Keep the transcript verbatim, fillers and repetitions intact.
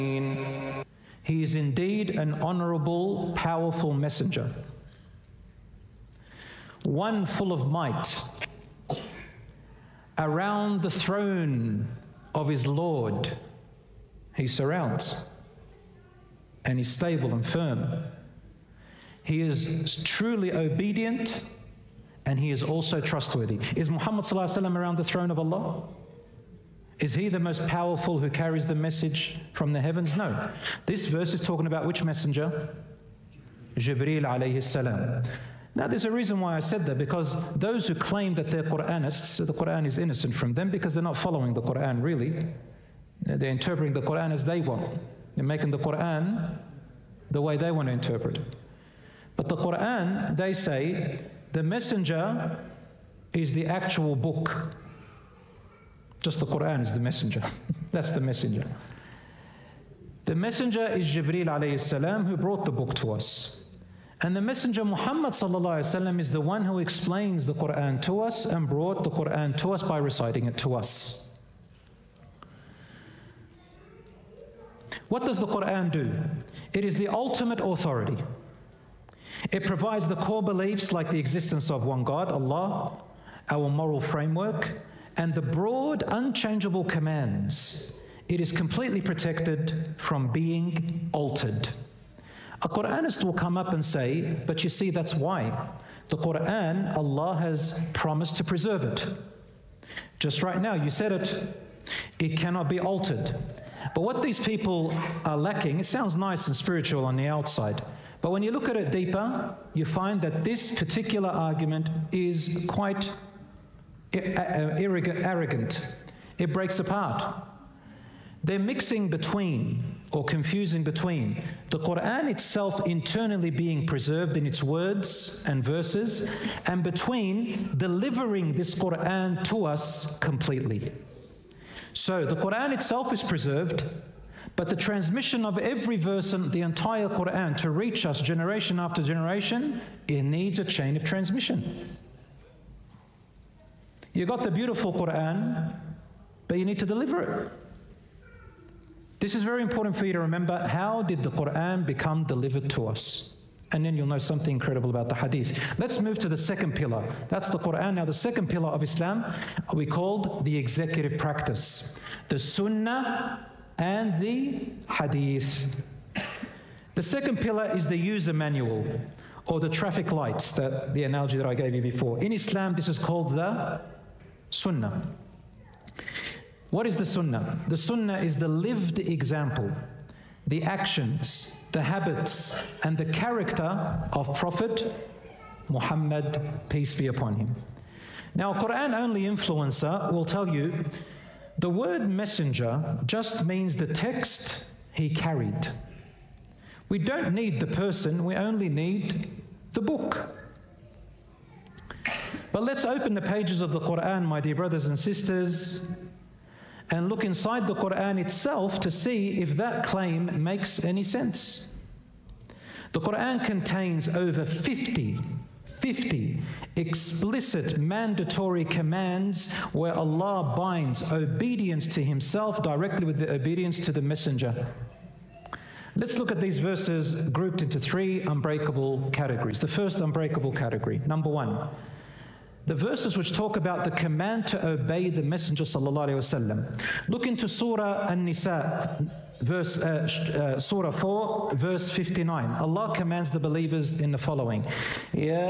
He is indeed an honorable, powerful messenger, one full of might. Around the throne of his Lord, he surrounds, and he's stable and firm. He is truly obedient, and he is also trustworthy. Is Muhammad sallallahu alaihi wasallam around the throne of Allah? Is he the most powerful who carries the message from the heavens? No. This verse is talking about which messenger? Jibreel alayhi salam. Now there's a reason why I said that, because those who claim that they're Quranists, the Quran is innocent from them because they're not following the Quran really. They're interpreting the Quran as they want. They're making the Quran the way they want to interpret it. But the Quran, they say, the messenger is the actual book. Just the Quran is the messenger. That's the messenger. The messenger is Jibreel alayhi salam, who brought the book to us. And the messenger Muhammad sallallahu alaihi wasallam is the one who explains the Quran to us and brought the Quran to us by reciting it to us. What does the Quran do? It is the ultimate authority. It provides the core beliefs like the existence of one God, Allah, our moral framework, and the broad, unchangeable commands. It is completely protected from being altered. A Quranist will come up and say, but you see, that's why. The Quran, Allah has promised to preserve it. Just right now, you said it. It cannot be altered. But what these people are lacking, it sounds nice and spiritual on the outside, but when you look at it deeper, you find that this particular argument is quite arrogant. It breaks apart. They're mixing between, or confusing between, the Quran itself internally being preserved in its words and verses, and between delivering this Quran to us completely. So the Quran itself is preserved, but the transmission of every verse in the entire Quran to reach us generation after generation, it needs a chain of transmission. You got the beautiful Quran, but you need to deliver it. This is very important for you to remember. How did the Quran become delivered to us? And then you'll know something incredible about the hadith. Let's move to the second pillar. That's the Quran. Now the second pillar of Islam we called the executive practice, the Sunnah and the Hadith. The second pillar is the user manual, or the traffic lights, that the analogy that I gave you before. In Islam, this is called the Sunnah. What is the Sunnah? The Sunnah is the lived example, the actions, the habits, and the character of Prophet Muhammad, peace be upon him. Now, a Quran-only influencer will tell you the word messenger just means the text he carried. We don't need the person, we only need the book. But let's open the pages of the Quran, my dear brothers and sisters, and look inside the Quran itself to see if that claim makes any sense. The Quran contains over fifty, fifty explicit mandatory commands where Allah binds obedience to Himself directly with the obedience to the Messenger. Let's look at these verses grouped into three unbreakable categories. The first unbreakable category, number one, the verses which talk about the command to obey the Messenger sallallahu alaihi wasallam. Look into Surah An-Nisa, verse uh, uh, Surah four, verse fifty-nine. Allah commands the believers in the following: Ya